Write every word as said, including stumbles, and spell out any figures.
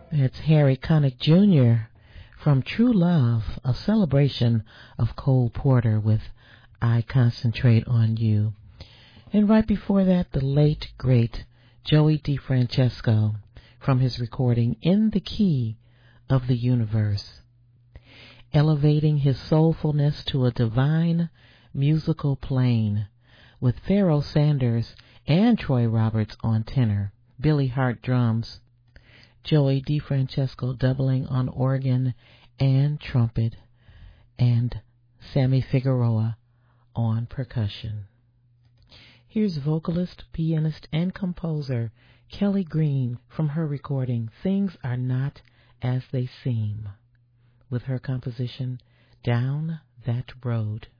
It's Harry Connick Junior from True Love, a celebration of Cole Porter with I Concentrate on You. And right before that, the late, great Joey DeFrancesco from his recording In the Key of the Universe, elevating his soulfulness to a divine musical plane with Pharoah Sanders and Troy Roberts on tenor, Billy Hart drums, Joey DeFrancesco doubling on organ and trumpet, and Sammy Figueroa on percussion. Here's vocalist, pianist, and composer Kelly Green from her recording Things Are Not As They Seem with her composition Down That Road.